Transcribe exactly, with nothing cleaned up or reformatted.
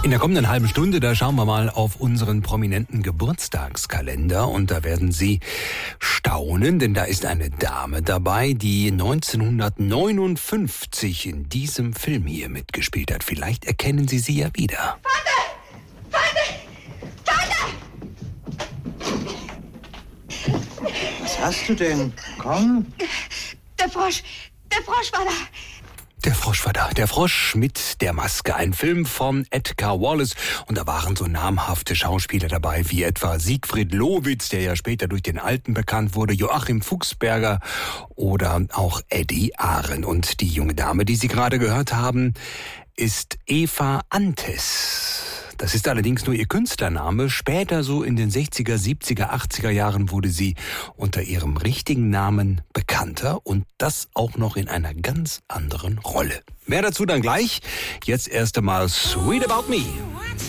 In der kommenden halben Stunde, da schauen wir mal auf unseren prominenten Geburtstagskalender und da werden Sie staunen, denn da ist eine Dame dabei, die neunzehnhundertneunundfünfzig in diesem Film hier mitgespielt hat. Vielleicht erkennen Sie sie ja wieder. Vater! Vater! Vater! Was hast du denn? Komm. Der Frosch, der Frosch war da. Der Frosch war da. Der Frosch mit der Maske. Ein Film von Edgar Wallace. Und da waren so namhafte Schauspieler dabei, wie etwa Siegfried Lowitz, der ja später durch den Alten bekannt wurde, Joachim Fuchsberger oder auch Eddie Ahren. Und die junge Dame, die Sie gerade gehört haben, ist Eva Antes. Das ist allerdings nur ihr Künstlername. Später, so in den sechziger, siebziger, achtziger Jahren, wurde sie unter ihrem richtigen Namen bekannter und das auch noch in einer ganz anderen Rolle. Mehr dazu dann gleich. Jetzt erst einmal Sweet About Me.